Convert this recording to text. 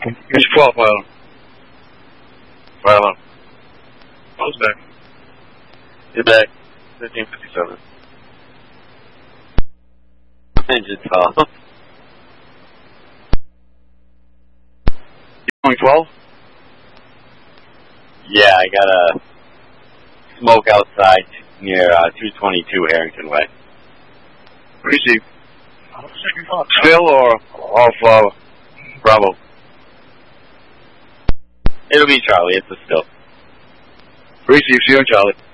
Here's 12, Island. Island. I was back. You're back. 1357. Engine tall. You going 12? Yeah, I got a smoke outside near 222 Harrington Way. Receive. Still or off Bravo? It'll be Charlie. It's a still. Receive. See you on Charlie.